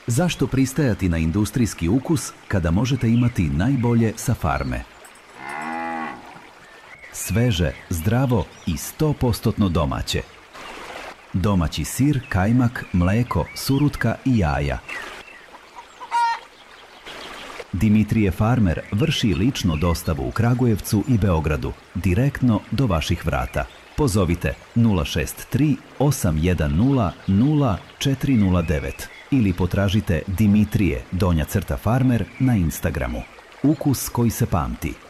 Zašto pristajati na industrijski ukus kada možete imati najbolje sa farme? Sveže, zdravo i 100% domaće. Domaći sir, kajmak, mleko, surutka i jaja. Dimitrije Farmer vrši ličnu dostavu u Kragujevcu i Beogradu, direktno do vaših vrata. Pozovite 063 810 0409 ili potražite Dimitrije _Farmer na Instagramu. Ukus koji se pamti.